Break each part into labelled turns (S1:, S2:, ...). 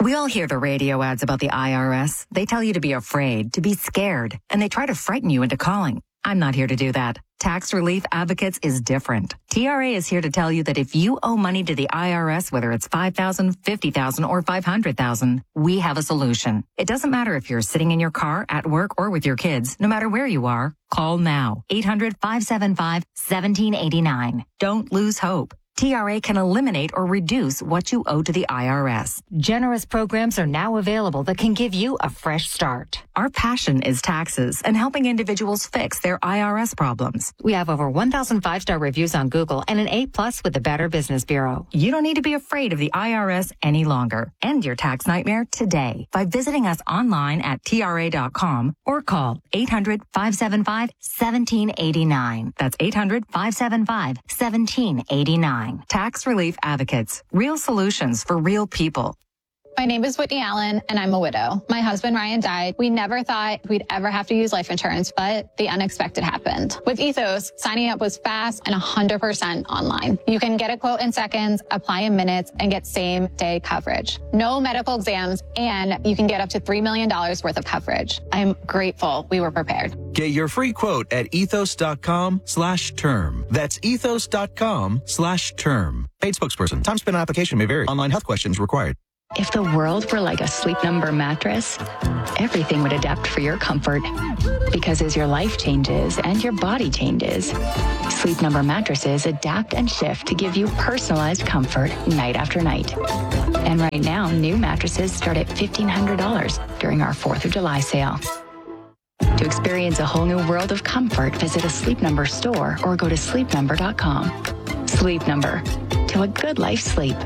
S1: We all hear the radio ads about the IRS. They tell you to be afraid, to be scared, and they try to frighten you into calling. I'm not here to do that. Tax Relief Advocates is different. TRA is here to tell you that if you owe money to the IRS, whether it's $5,000, $50,000, or $500,000, we have a solution. It doesn't matter if you're sitting in your car, at work, or with your kids. No matter where you are, call now. 800-575-1789. Don't lose hope. TRA can eliminate or reduce what you owe to the IRS. Generous programs are now available that can give you a fresh start. Our passion is taxes and helping individuals fix their IRS problems. We have over 1,000 five-star reviews on Google and an A+ with the Better Business Bureau. You don't need to be afraid of the IRS any longer. End your tax nightmare today by visiting us online at TRA.com or call 800-575-1789. That's 800-575-1789. Tax Relief Advocates. Real solutions for real people.
S2: My name is Whitney Allen, and I'm a widow. My husband, Ryan, died. We never thought we'd ever have to use life insurance, but the unexpected happened. With Ethos, signing up was fast and 100% online. You can get a quote in seconds, apply in minutes, and get same-day coverage. No medical exams, and you can get up to $3 million worth of coverage. I'm grateful we were prepared.
S3: Get your free quote at ethos.com/term. That's ethos.com/term. Paid spokesperson. Time spent on application may vary. Online health questions required.
S4: If the world were like a Sleep Number mattress, everything would adapt for your comfort. Because as your life changes and your body changes, Sleep Number mattresses adapt and shift to give you personalized comfort night after night. And right now, new mattresses start at $1,500 during our 4th of July sale. To experience a whole new world of comfort, visit a Sleep Number store or go to sleepnumber.com. Sleep Number. To a good life's sleep.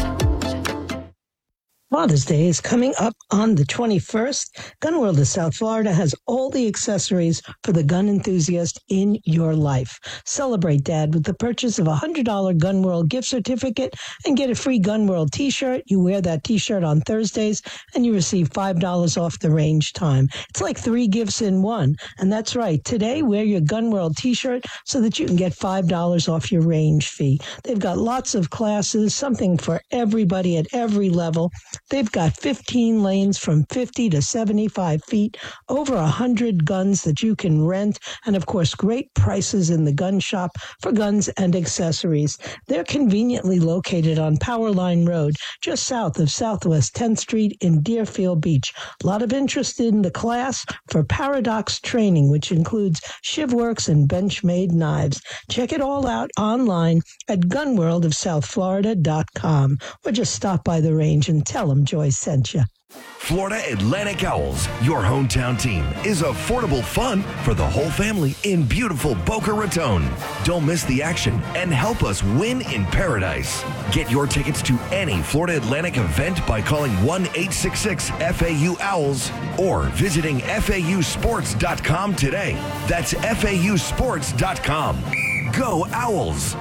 S5: Father's Day is coming up on the 21st. Gun World of South Florida has all the accessories for the gun enthusiast in your life. Celebrate, Dad, with the purchase of a $100 Gun World gift certificate and get a free Gun World t-shirt. You wear that t-shirt on Thursdays and you receive $5 off the range time. It's like 3 gifts in one. And that's right. Today, wear your Gun World t-shirt so that you can get $5 off your range fee. They've got lots of classes, something for everybody at every level. They've got 15 lanes from 50 to 75 feet, over 100 guns that you can rent, and of course, great prices in the gun shop for guns and accessories. They're conveniently located on Powerline Road, just south of Southwest 10th Street in Deerfield Beach. A lot of interest in the class for Paradox training, which includes ShivWorks and Benchmade knives. Check it all out online at gunworldofsouthflorida.com or just stop by the range and tell them Joyce sent you.
S6: Florida Atlantic Owls, your hometown team, is affordable fun for the whole family in beautiful Boca Raton. Don't miss the action and help us win in paradise. Get your tickets to any Florida Atlantic event by calling 1-866-FAU-OWLS or visiting FAUsports.com today. That's FAUsports.com. Go Owls!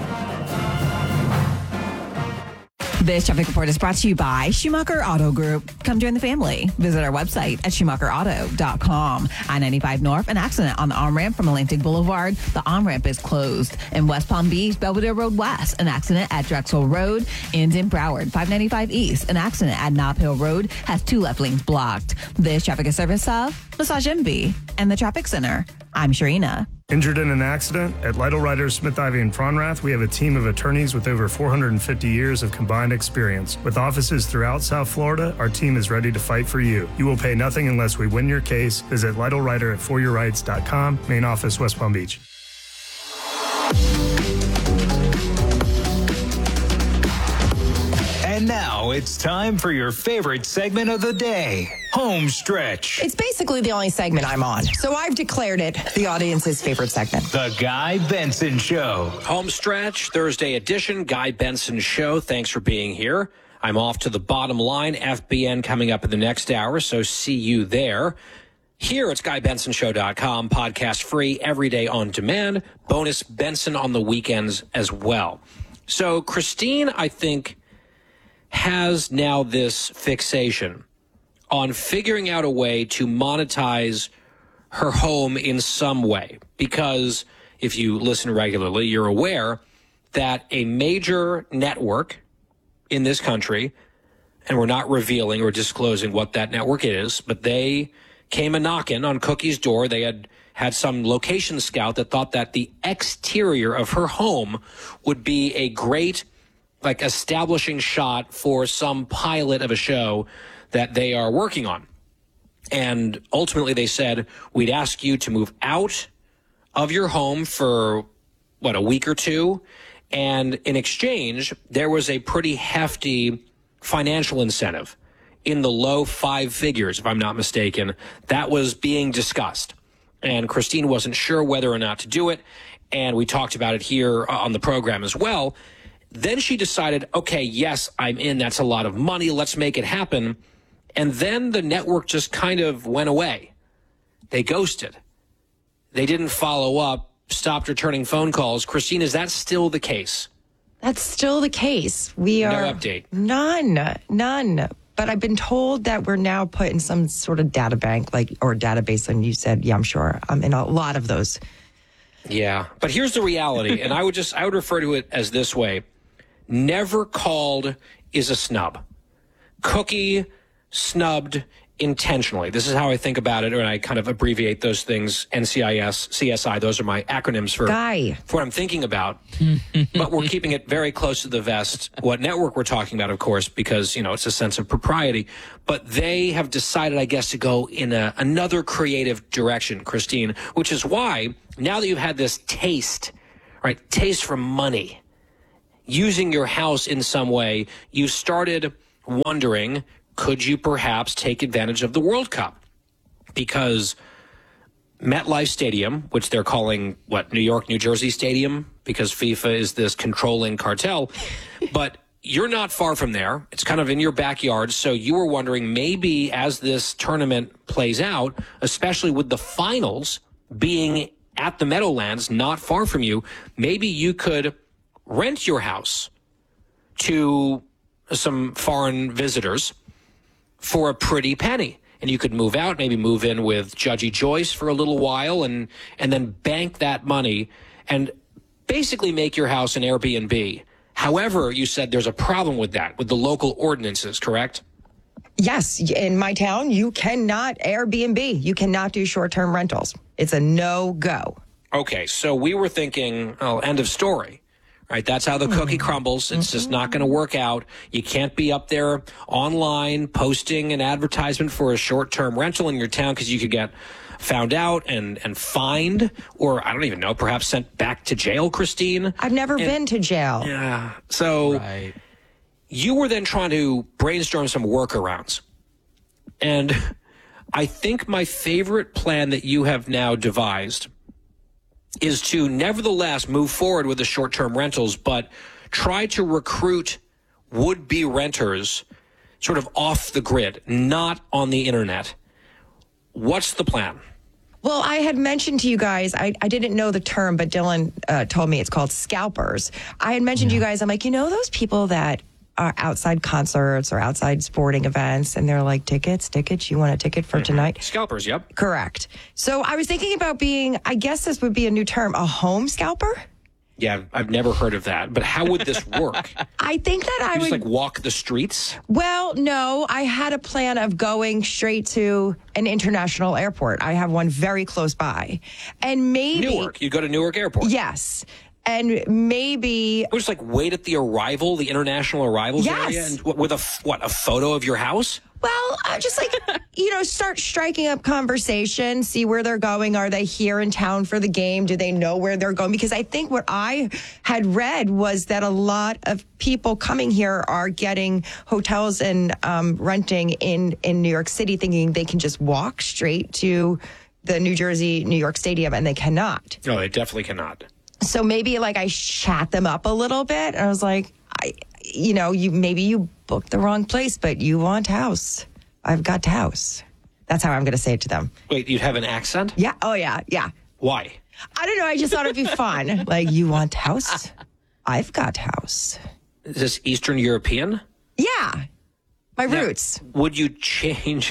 S7: This traffic report is brought to you by Schumacher Auto Group. Come join the family. Visit our website at schumacherauto.com. I-95 North, an accident on the on-ramp from Atlantic Boulevard. The on-ramp is closed. In West Palm Beach, Belvedere Road West, an accident at Drexel Road. And in Broward, 595 East, an accident at Nob Hill Road has 2 left lanes blocked. This traffic is service of Massage Envy and the Traffic Center. I'm Sharina.
S8: Injured in an accident? At Lytle Writers, Smith, Ivy, and Fronrath, we have a team of attorneys with over 450 years of combined experience. With offices throughout South Florida, our team is ready to fight for you. You will pay nothing unless we win your case. Visit Lytle Writer at foryourrights.com. Main office, West Palm Beach.
S9: And now it's time for your favorite segment of the day, Home Stretch.
S10: It's basically the only segment I'm on, so I've declared it the audience's favorite segment.
S9: The Guy Benson Show.
S11: Home Stretch, Thursday edition, Guy Benson Show. Thanks for being here. I'm off to the bottom line, FBN coming up in the next hour, so see you there. Here it's GuyBensonShow.com, podcast free, every day on demand, bonus Benson on the weekends as well. So Christine, I think, has now this fixation on figuring out a way to monetize her home in some way. Because if you listen regularly, you're aware that a major network in this country and we're not revealing or disclosing what that network is, but they came a-knocking on Cookie's door. They had some location scout that thought that the exterior of her home would be a great, like, establishing shot for some pilot of a show that they are working on. And ultimately they said, we'd ask you to move out of your home for, a week or two. And in exchange, there was a pretty hefty financial incentive in the low 5 figures, if I'm not mistaken, that was being discussed. And Christine wasn't sure whether or not to do it. And we talked about it here on the program as well. Then she decided, okay, yes, I'm in. That's a lot of money. Let's make it happen. And then the network just kind of went away. They ghosted. They didn't follow up, stopped returning phone calls. Christine, is that still the case?
S10: That's still the case. No
S11: update.
S10: None. But I've been told that we're now put in some sort of data bank, or database. And you said, yeah, I'm sure. I'm in a lot of those.
S11: Yeah. But here's the reality. And I would refer to it as this way. Never called is a snub. Cookie snubbed intentionally. This is how I think about it, and I kind of abbreviate those things. NCIS, CSI, those are my acronyms for what I'm thinking about. But we're keeping it very close to the vest, what network we're talking about, of course, because, it's a sense of propriety. But they have decided, I guess, to go in another creative direction, Christine, which is why now that you've had this taste for money, using your house in some way, you started wondering, could you perhaps take advantage of the World Cup? Because MetLife Stadium, which they're calling, New York, New Jersey Stadium, because FIFA is this controlling cartel, but you're not far from there. It's kind of in your backyard. So you were wondering, maybe as this tournament plays out, especially with the finals being at the Meadowlands, not far from you, maybe you could rent your house to some foreign visitors for a pretty penny. And you could move out, maybe move in with Judgy Joyce for a little while and then bank that money and basically make your house an Airbnb. However, you said there's a problem with that, with the local ordinances, correct?
S10: Yes. In my town, you cannot Airbnb. You cannot do short-term rentals. It's a no-go.
S11: Okay, so we were thinking, end of story. Right, that's how the cookie crumbles. It's just not going to work out. You can't be up there online posting an advertisement for a short-term rental in your town because you could get found out and fined, or I don't even know, perhaps sent back to jail, Christine.
S10: I've never been to jail.
S11: Yeah. So you were then trying to brainstorm some workarounds. And I think my favorite plan that you have now devised is to nevertheless move forward with the short-term rentals, but try to recruit would-be renters sort of off the grid, not on the internet. What's the plan?
S10: Well, I had mentioned to you guys, I didn't know the term, but Dylan told me it's called scalpers. I had mentioned to you guys, I'm like, those people that are outside concerts or outside sporting events, and they're like, tickets, you want a ticket for tonight?
S11: Scalpers, yep.
S10: Correct. So I was thinking about being, I guess this would be a new term, a home scalper?
S11: Yeah, I've never heard of that. But how would this work?
S10: I think that I would
S11: just walk the streets?
S10: Well, no, I had a plan of going straight to an international airport. I have one very close by. And maybe
S11: Newark. You go to Newark Airport.
S10: Yes. And maybe
S11: just wait at the international arrivals area, and with a photo of your house?
S10: Well, just start striking up conversation, see where they're going. Are they here in town for the game? Do they know where they're going? Because I think what I had read was that a lot of people coming here are getting hotels and renting in New York City, thinking they can just walk straight to the New York Stadium, and they cannot.
S11: No, they definitely cannot.
S10: So maybe I chat them up a little bit. And I was like, you booked the wrong place, but you want house. I've got house. That's how I'm going to say it to them.
S11: Wait, you'd have an accent?
S10: Yeah. Oh, yeah. Yeah.
S11: Why?
S10: I don't know. I just thought it'd be fun. You want house? I've got house.
S11: Is this Eastern European?
S10: Yeah. My roots.
S11: Would you change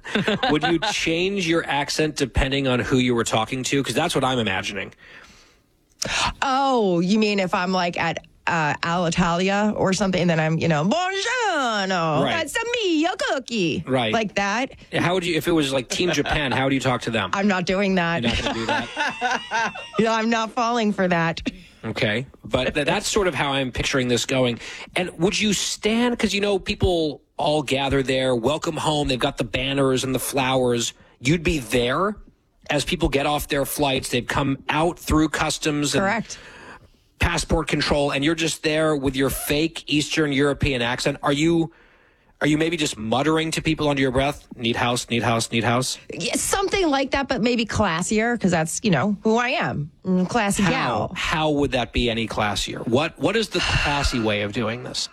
S11: your accent depending on who you were talking to? Because that's what I'm imagining.
S10: Oh, you mean if I'm at Alitalia or something, and then I'm, buongiorno, that's a me, a cookie.
S11: Right.
S10: Like that.
S11: How would you, if it was like Team Japan, how would you talk to them?
S10: I'm not doing that.
S11: You're not going to do that?
S10: I'm not falling for that.
S11: Okay. But that's sort of how I'm picturing this going. And would you stand, because, people all gather there, welcome home, they've got the banners and the flowers. You'd be there as people get off their flights. They've come out through customs.
S10: Correct.
S11: And passport control, and you're just there with your fake Eastern European accent. Are you maybe just muttering to people under your breath? Need house, need house, need house?
S10: Yeah, something like that, but maybe classier, because that's, who I am. Classy gal.
S11: How would that be any classier? What is the classy way of doing this?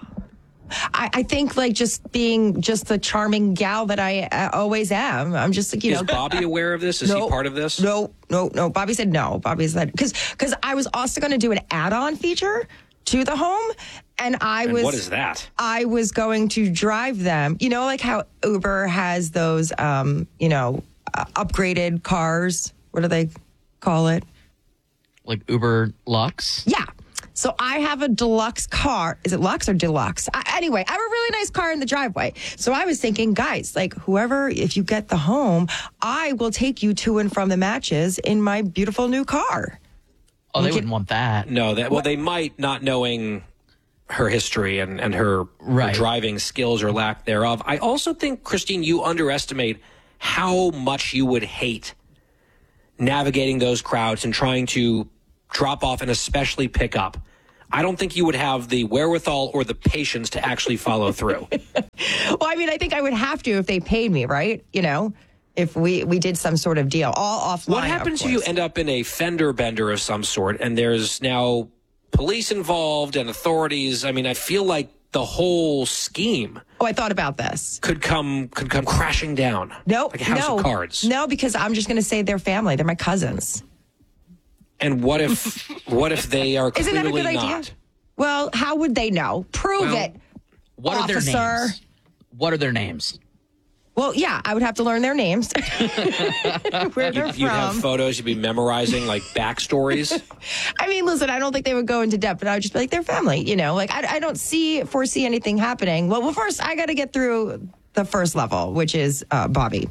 S10: I think like just being just the charming gal that I always am. I'm just like,
S11: Is Bobby aware of this? Is he part of this?
S10: No. Bobby said no. Bobby said, because I was also going to do an add-on feature to the home. And what is that? I was going to drive them. Like how Uber has those, upgraded cars. What do they call it?
S12: Like Uber Lux?
S10: Yeah. So I have a deluxe car. Is it Lux or Deluxe? Anyway, I have a really nice car in the driveway. So I was thinking, guys, like whoever, if you get the home, I will take you to and from the matches in my beautiful new car.
S12: Oh, they wouldn't want that.
S11: No, they might, not knowing her history and her driving skills or lack thereof. I also think, Christine, you underestimate how much you would hate navigating those crowds and trying to drop off and especially pick up. I don't think you would have the wherewithal or the patience to actually follow through.
S10: Well, I think I would have to if they paid me, right? If we did some sort of deal, all offline.
S11: What happens if you end up in a fender bender of some sort and there's now police involved and authorities? I feel like the whole scheme.
S10: Oh, I thought about this.
S11: Could come crashing down.
S10: No,
S11: like a house of cards.
S10: No, because I'm just going to say they're family. They're my cousins.
S11: And what if they are clearly
S10: Isn't that a good
S11: not?
S10: idea? Well, how would they know? Prove it.
S12: What are their names? What are their names?
S10: Well, yeah, I would have to learn their names. Where they're from.
S11: You'd have photos. You'd be memorizing like backstories.
S10: Listen, I don't think they would go into depth, but I would just be like, they're family. I don't foresee anything happening. Well, first I got to get through the first level, which is Bobby.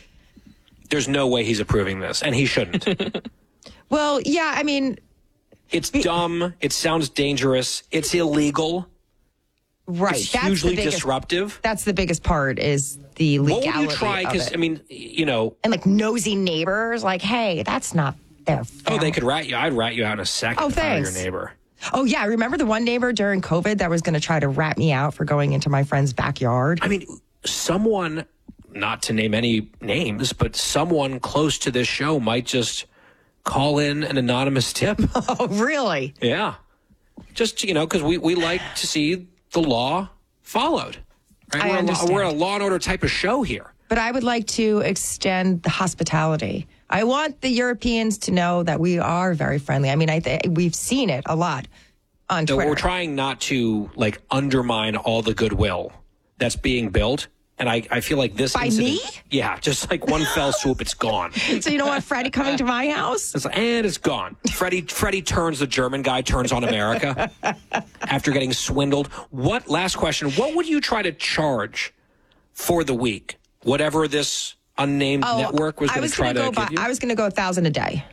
S11: There's no way he's approving this, and he shouldn't.
S10: Well, yeah,
S11: it's dumb. It sounds dangerous. It's illegal.
S10: Right.
S11: It's hugely disruptive.
S10: That's the biggest part is the legality.
S11: What would you try? Because,
S10: And like nosy neighbors, like, hey, that's not their family.
S11: Oh, they could rat you. I'd rat you out in a second if I were your neighbor.
S10: Oh, yeah. Remember the one neighbor during COVID that was going to try to rat me out for going into my friend's backyard?
S11: Someone, not to name any names, but someone close to this show might just call in an anonymous tip.
S10: Oh, really?
S11: Yeah. Just, because we like to see the law followed. Right?
S10: I understand.
S11: We're a law and order type of show here.
S10: But I would like to extend the hospitality. I want the Europeans to know that we are very friendly. We've seen it a lot on Twitter.
S11: We're trying not to undermine all the goodwill that's being built. And I feel like this
S10: By
S11: incident,
S10: me?
S11: Yeah, just like one fell swoop, it's gone.
S10: So you don't want Freddie coming to my house?
S11: It's gone. Freddie turns, the German guy turns on America after getting swindled. Last question, what would you try to charge for the week? Whatever this unnamed network was going to try to give you?
S10: I was going to go $1,000 a day.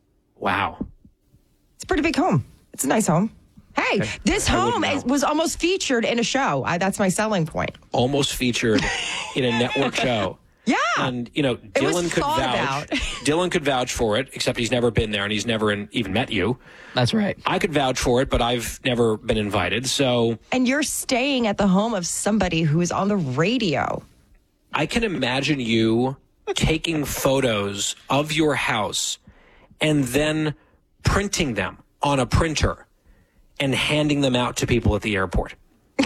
S11: Wow.
S10: It's a pretty big home. It's a nice home. Hey, this home was almost featured in a show. That's my selling point.
S11: Almost featured in a network show.
S10: Yeah.
S11: And, Dylan could vouch. Dylan could vouch for it, except he's never been there and he's never even met you.
S12: That's right.
S11: I could vouch for it, but I've never been invited. So.
S10: And you're staying at the home of somebody who is on the radio.
S11: I can imagine you taking photos of your house and then printing them on a printer and handing them out to people at the airport.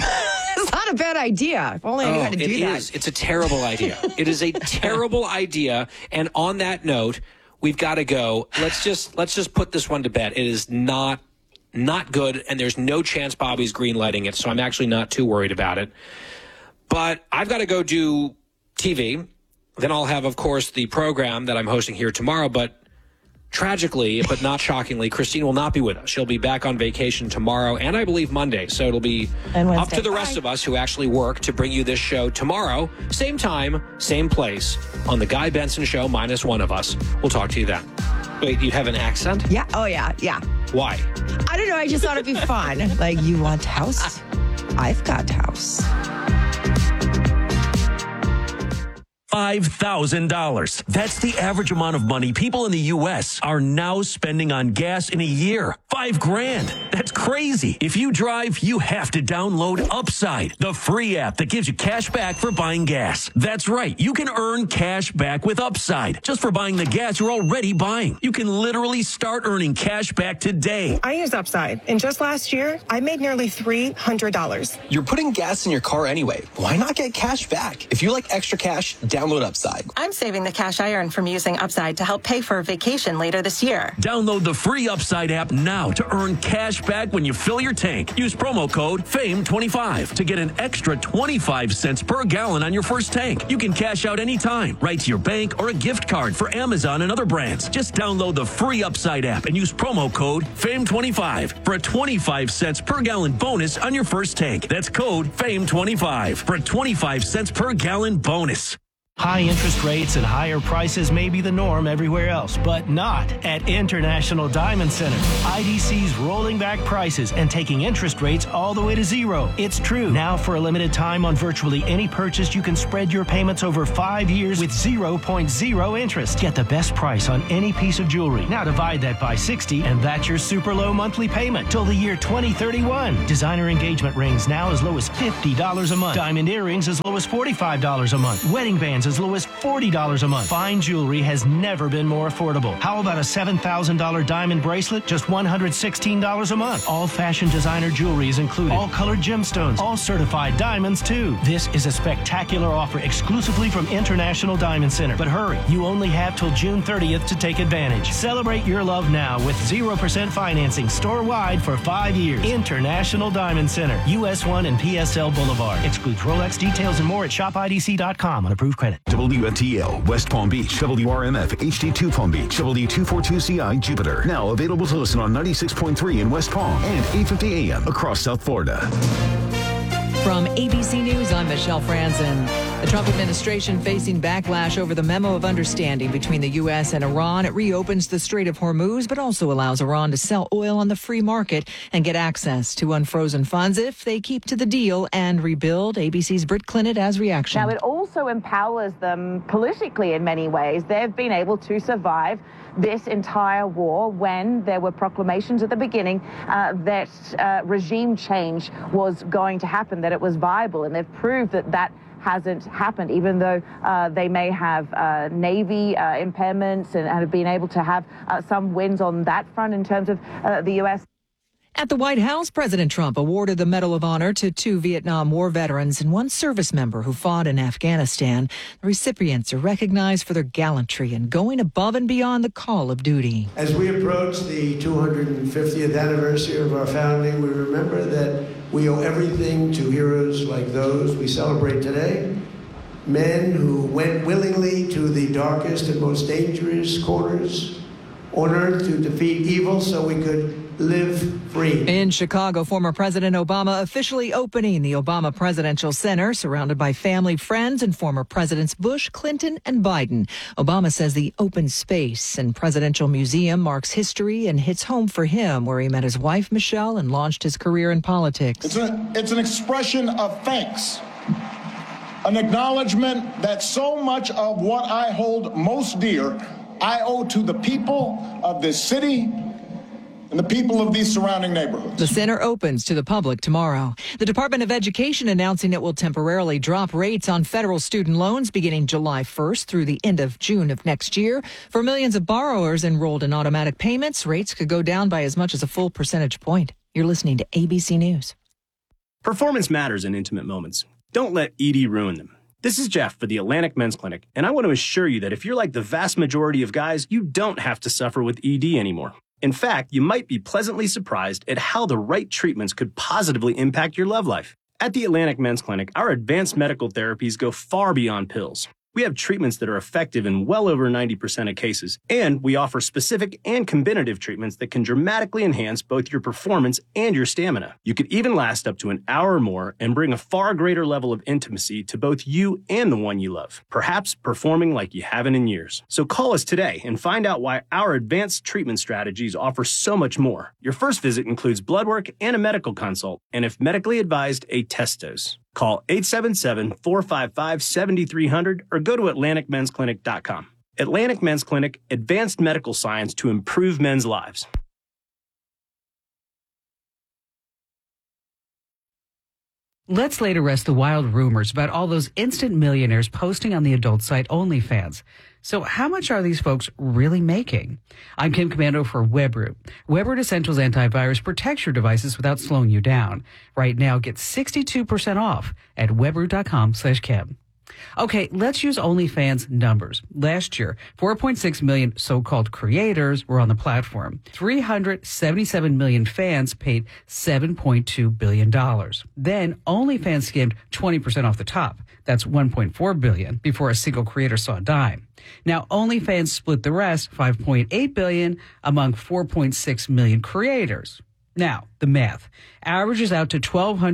S10: It's not a bad idea. If only I knew how to do that.
S11: It is. It's a terrible idea. It is a terrible idea. And on that note, we've got to go. Let's just put this one to bed. It is not good, and there's no chance Bobby's greenlighting it, so I'm actually not too worried about it. But I've got to go do TV. Then I'll have, of course, the program that I'm hosting here tomorrow. But Tragically, but not shockingly, Christine will not be with us. She'll be back on vacation tomorrow and I believe Monday. So it'll be up to the rest of us who actually work to bring you this show tomorrow. Same time, same place on The Guy Benson Show, minus one of us. We'll talk to you then. Wait, you have an accent?
S10: Yeah. Oh, yeah. Yeah.
S11: Why?
S10: I don't know. I just thought it'd be fun. Like, you want house? I've got house.
S13: $5,000. That's the average amount of money people in the U.S. are now spending on gas in a year. $5,000. That's crazy. If you drive, you have to download Upside, the free app that gives you cash back for buying gas. That's right. You can earn cash back with Upside just for buying the gas you're already buying. You can literally start earning cash back today.
S14: I use Upside, and just last year, I made nearly $300.
S15: You're putting gas in your car anyway. Why not get cash back? If you like extra cash, download Upside.
S14: I'm saving the cash I earn from using Upside to help pay for a vacation later this year.
S13: Download the free Upside app now to earn cash back when you fill your tank. Use promo code FAME25 to get an extra 25 cents per gallon on your first tank. You can cash out anytime, right to your bank or a gift card for Amazon and other brands. Just download the free Upside app and use promo code FAME25 for a 25 cents per gallon bonus on your first tank. That's code FAME25 for a 25 cents per gallon bonus.
S16: High interest rates and higher prices may be the norm everywhere else, but not at International Diamond Center. IDC's rolling back prices and taking interest rates all the way to zero. It's true. Now for a limited time on virtually any purchase, you can spread your payments over 5 years with 0.0 interest. Get the best price on any piece of jewelry. Now divide that by 60 and that's your super low monthly payment till the year 2031. Designer engagement rings now as low as $50 a month. Diamond earrings as low as $45 a month. Wedding bands as low as $40 a month. Fine jewelry has never been more affordable. How about a $7,000 diamond bracelet? Just $116 a month. All fashion designer jewelry is included. All colored gemstones. All certified diamonds too. This is a spectacular offer exclusively from International Diamond Center. But hurry, you only have till June 30th to take advantage. Celebrate your love now with 0% financing store-wide for 5 years. International Diamond Center, US 1 and PSL Boulevard. Excludes Rolex. Details and more at shopidc.com on approved credit.
S17: WFTL, West Palm Beach, WRMF, HD2 Palm Beach, W242CI, Jupiter. Now available to listen on 96.3 in West Palm and 850 AM across South Florida.
S18: From ABC News, I'm Michelle Franzen. The Trump administration facing backlash over the memo of understanding between the U.S. and Iran. It reopens the Strait of Hormuz, but also allows Iran to sell oil on the free market and get access to unfrozen funds if they keep to the deal and rebuild. ABC's Britt Clinton has reaction.
S19: Now, it also empowers them politically in many ways. They've been able to survive this entire war when there were proclamations at the beginning that regime change was going to happen, that it was viable, and they've proved that that hasn't happened, even though they may have Navy impairments and have been able to have some wins on that front in terms of the U.S.
S18: At the White House, President Trump awarded the Medal of Honor to 2 Vietnam War veterans and 1 service member who fought in Afghanistan. The recipients are recognized for their gallantry and going above and beyond the call of duty.
S20: As we approach the 250th anniversary of our founding, we remember that we owe everything to heroes like those we celebrate today. Men who went willingly to the darkest and most dangerous corners on earth to defeat evil so we could live free.
S18: In Chicago, former President Obama officially opening the Obama Presidential Center, surrounded by family, friends, and former Presidents Bush, Clinton, and Biden. Obama says the open space and presidential museum marks history and hits home for him, where he met his wife, Michelle, and launched his career in politics.
S21: It's an expression of thanks, an acknowledgement that so much of what I hold most dear I owe to the people of this city and the people of these surrounding neighborhoods.
S18: The center opens to the public tomorrow. The Department of Education announcing it will temporarily drop rates on federal student loans beginning July 1st through the end of June of next year. For millions of borrowers enrolled in automatic payments, rates could go down by as much as a full percentage point. You're listening to ABC News.
S22: Performance matters in intimate moments. Don't let ED ruin them. This is Jeff for the Atlantic Men's Clinic, and I want to assure you that if you're like the vast majority of guys, you don't have to suffer with ED anymore. In fact, you might be pleasantly surprised at how the right treatments could positively impact your love life. At the Atlantic Men's Clinic, our advanced medical therapies go far beyond pills. We have treatments that are effective in well over 90% of cases, and we offer specific and combinative treatments that can dramatically enhance both your performance and your stamina. You could even last up to an hour or more and bring a far greater level of intimacy to both you and the one you love, perhaps performing like you haven't in years. So call us today and find out why our advanced treatment strategies offer so much more. Your first visit includes blood work and a medical consult, and if medically advised, a test dose. Call 877-455-7300 or go to AtlanticMen'sClinic.com. Atlantic Men's Clinic, advanced medical science to improve men's lives.
S1: Let's lay to rest the wild rumors about all those instant millionaires posting on the adult site OnlyFans. So how much are these folks really making? I'm Kim Commando for WebRoot. WebRoot Essentials Antivirus protects your devices without slowing you down. Right now, get 62% off at webroot.com/Kim. Okay, let's use OnlyFans numbers. Last year, 4.6 million so-called creators were on the platform. 377 million fans paid $7.2 billion. Then OnlyFans skimmed 20% off the top. That's $1.4 billion before a single creator saw a dime. Now, OnlyFans split the rest, $5.8 billion, among 4.6 million creators. Now, the math averages out to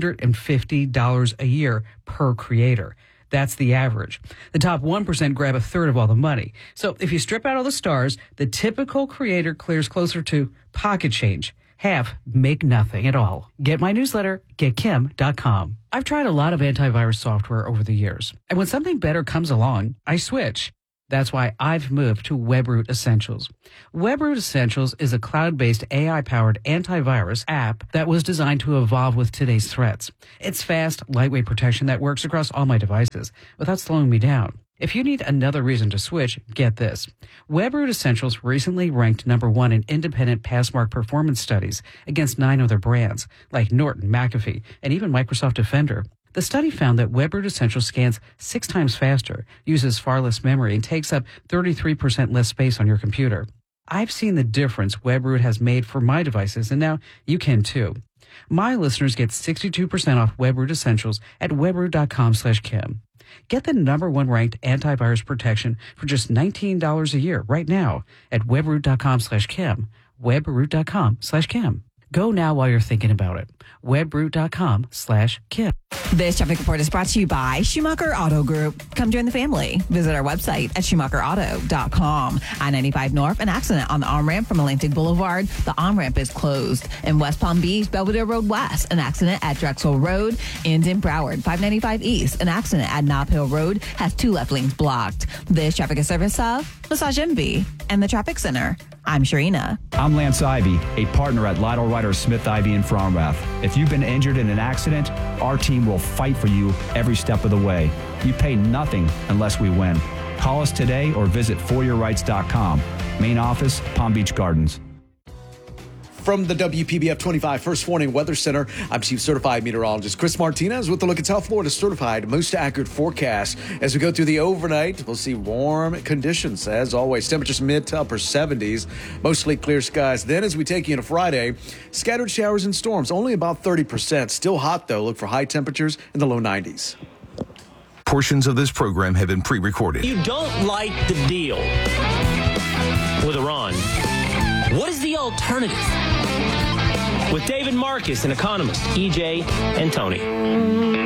S1: $1,250 a year per creator. That's the average. The top 1% grab a third of all the money. So if you strip out all the stars, the typical creator clears closer to pocket change. Half make nothing at all. Get my newsletter, getkim.com. I've tried a lot of antivirus software over the years, and when something better comes along, I switch. That's why I've moved to WebRoot Essentials. WebRoot Essentials is a cloud-based AI-powered antivirus app that was designed to evolve with today's threats. It's fast, lightweight protection that works across all my devices without slowing me down. If you need another reason to switch, get this. WebRoot Essentials recently ranked #1 in independent Passmark performance studies against 9 other brands, like Norton, McAfee, and even Microsoft Defender. The study found that WebRoot Essentials scans 6 times faster, uses far less memory, and takes up 33% less space on your computer. I've seen the difference WebRoot has made for my devices, and now you can too. My listeners get 62% off WebRoot Essentials at webroot.com/Kim. Get the #1 ranked antivirus protection for just $19 a year right now at webroot.com/Kim. webroot.com/Kim. Go now while you're thinking about it. webroot.com/Kim.
S7: This traffic report is brought to you by Schumacher Auto Group. Come join the family. Visit our website at schumacherauto.com. I-95 North, an accident on the on-ramp from Atlantic Boulevard. The on-ramp is closed. In West Palm Beach, Belvedere Road West, an accident at Drexel Road. And in Broward, 595 East, an accident at Nob Hill Road has 2 left lanes blocked. This traffic is service of Massage Envy and the Traffic Center. I'm Sharina.
S2: I'm Lance Ivy, a partner at Lytle Ryder Smith Ivy in Fromrath. If you've been injured in an accident, our team will fight for you every step of the way. You pay nothing unless we win. Call us today or visit foryourrights.com. Main office, Palm Beach Gardens.
S23: From the WPBF 25 First Warning Weather Center, I'm Chief Certified Meteorologist Chris Martinez with a look at South Florida's certified most accurate forecast. As we go through the overnight, we'll see warm conditions. As always, temperatures mid to upper 70s, mostly clear skies. Then as we take you into Friday, scattered showers and storms, only about 30%. Still hot, though. Look for high temperatures in the low 90s.
S17: Portions of this program have been pre-recorded.
S24: You don't like the deal with Iran. What is the alternative? With David Marcus, an economist, EJ, and Tony.